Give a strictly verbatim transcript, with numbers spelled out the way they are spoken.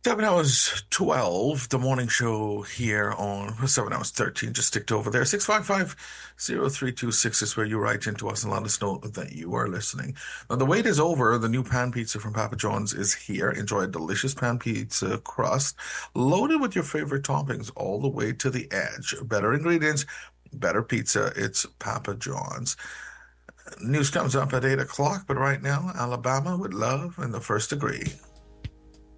Seven hours twelve, the morning show here on well, seven hours thirteen. Just stick to over there. Six five five zero three two six is where you write into us and let us know that you are listening. Now, the wait is over. The new pan pizza from Papa John's is here. Enjoy a delicious pan pizza crust loaded with your favorite toppings all the way to the edge. Better ingredients, better pizza. It's Papa John's. News comes up at eight o'clock, but right now, Alabama with love and the first degree.